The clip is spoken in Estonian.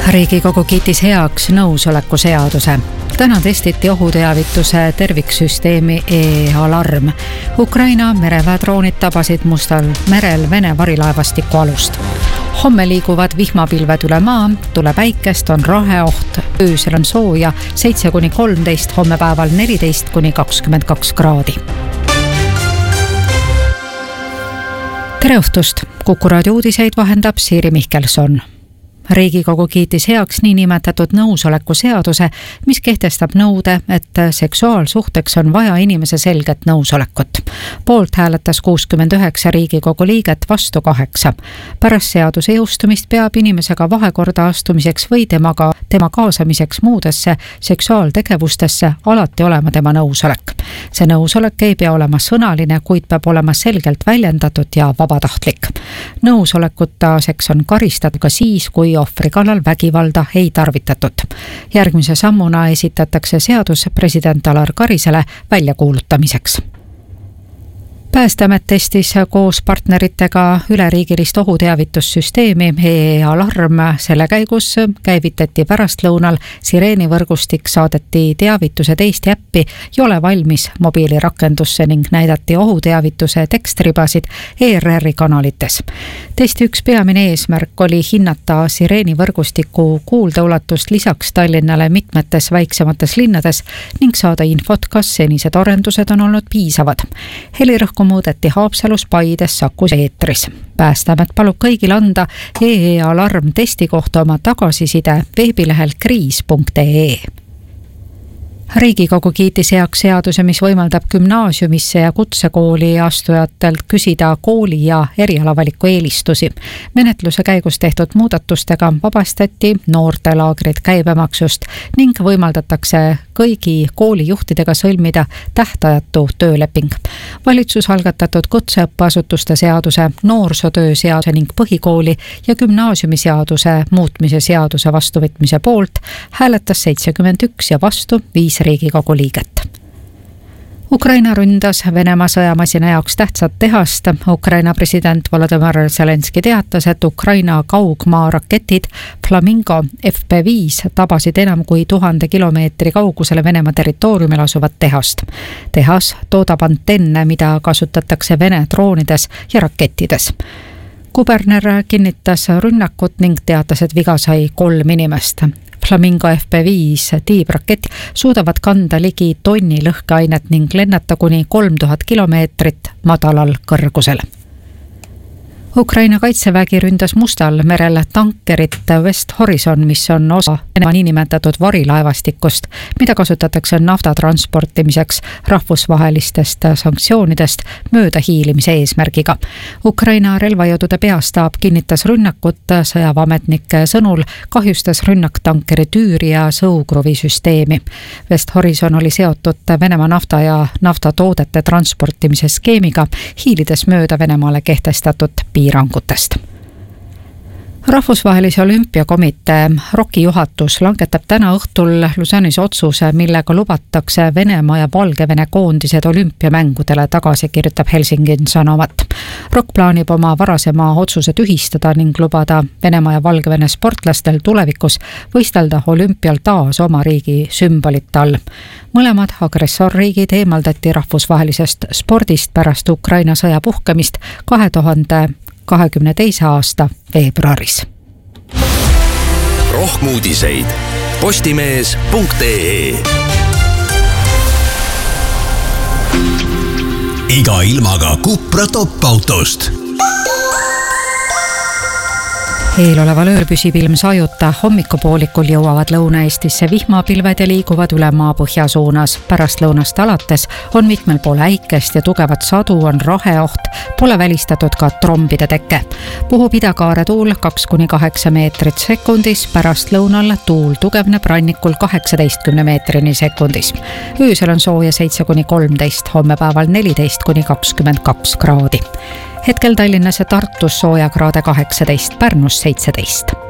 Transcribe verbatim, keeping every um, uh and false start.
Riigikogu kiitis heaks nõusoleku seaduse. Täna testiti ohuteavituse terviksüsteemi E-alarm. Ukraina mereväedroonid tabasid Mustal merel Vene varilaevastiku alust. Homme liiguvad vihmapilved üle maa, tuleb päikest, on raheoht, öösel on sooja seitse kuni kolmteist, homme päeval neliteist kuni kakskümmend kaks kraadi. Tere õhtust! Kuku raadio uudiseid vahendab Siiri Mihkelson. Riigikogu kiitis heaks niinimetatud nõusoleku seaduse, mis kehtestab nõude, et seksuaalsuhteks on vaja inimese selget nõusolekut. Poolt hääletas kuuskümmend üheksa Riigikogu liiget, vastu kaheksa. Pärast seaduse jõustumist peab inimesega vahekorda astumiseks või temaga, tema kaasamiseks muudesse seksuaaltegevustesse alati olema tema nõusolek. See nõusolek ei pea olema sõnaline, kuid peab olema selgelt väljendatud ja vabatahtlik. Nõusolekuta seks on karistatud ka siis, kui ohvri kallal vägivalda ei tarvitatud. Järgmise sammuna esitatakse seadus president Alar Karisele väljakuulutamiseks. Päästeamet testis koos partneritega üleriigilist ohuteavitussüsteemi E-alarm. Selle käigus käivitati pärastlõunal sireenivõrgustik, saadeti teavituse teist äppi Jole valmis mobiilirakendusse ning näidati ohuteavituse tekstribasid E R R-i kanalites. Testi üks peamine eesmärk oli hinnata sireenivõrgustiku kuuldeulatust lisaks Tallinnale mitmetes väiksemates linnades ning saada infot, kas senised arendused on olnud piisavad. Helirõhku muudeti Haapsalus, Paides, Sakus eetris. Päästeamet palub kõigil anda E-alarm testi kohta oma tagasiside veebilehel kriis punkt ee. Riigikogu kiitis heaks seaduse, mis võimaldab gümnaasiumisse ja kutsekooli astujatelt küsida kooli ja erialavaliku eelistusi. Menetluse käigus tehtud muudatustega vabastati noortelaagrid käibemaksust ning võimaldatakse kõigi koolijuhtidega sõlmida tähtajatu tööleping. Valitsus algatatud kutseõppeasutuste seaduse, noorsootöö seaduse ning põhikooli ja gümnaasiumiseaduse muutmise seaduse vastuvõtmise poolt hääletas seitsekümmend üks ja vastu viis Riigikogu liiget. Ukraina ründas Venemaa sõjamasina jaoks tähtsat tehast. Ukraina president Volodõmõr Zelenski teatas, et Ukraina kaugmaa raketid Flamingo F P viis tabasid enam kui tuhande kilomeetri kaugusele Venemaa territooriumil asuvat tehast. Tehas toodab antenne, mida kasutatakse Vene droonides ja rakettides. Kuberner kinnitas rünnakut ning teatas, et viga sai kolm inimest. Flamingo F P viis tiibrakett suudavad kanda ligi tonni lõhkeainet ning lennata kuni kolm tuhat kilomeetrit madalal kõrgusel. Ukraina kaitsevägi ründas Mustal merel tankerit West Horizon, mis on osa Venemaa niinimetatud varilaevastikust, mida kasutatakse nafta transportimiseks rahvusvahelistest sanktsioonidest mööda hiilimise eesmärgiga. Ukraina relvajõudude peastaap kinnitas rünnakut, sõjaväeametnike sõnul kahjustas rünnak tankeri tüüri ja sõukruvisüsteemi. West Horizon oli seotud Venemaa nafta ja naftatoodete transportimise skeemiga, hiilides mööda Venemaale kehtestatud piirangutest. Rahvusvahelise olümpiakomitee ROK-i juhatus langetab täna õhtul Lausanne'is otsuse, millega lubatakse Venemaa ja Valgevene koondised olümpiamängudele tagasi, kirjutab Helsingin Sanomat. ROK plaanib oma varasema otsuse tühistada ning lubada Venemaa ja Valgevene sportlastel tulevikus võistelda olümpial taas oma riigi sümbolite all. Mõlemad agressorriigid eemaldati rahvusvahelisest spordist pärast Ukraina sõja puhkemist kahe tuhande kahekümne teise aasta veebruaris. Rohkem uudiseid postimees punkt ee. Iga ilmaga Cupra top-autost. Eeloleval ööl püsib ilm sajuta, hommikupoolikul jõuavad Lõuna-Eestisse vihmapilved ja liiguvad üle maa põhja suunas. Pärast lõunast alates on mitmel pool äikest ja tugevat sadu, on raheoht, pole välistatud ka trombide teke. Puhub idakaare tuul kaks kuni kaheksa meetrit sekundis, pärast lõunal tuul tugevneb rannikul kaheksateistkümne meetrini sekundis. Öösel on sooja seitse kuni kolmteist, homme päeval neliteist kuni kakskümmend kaks kraadi. Hetkel Tallinnas ja Tartus sooja kraade kaheksateist, Pärnus seitseteist.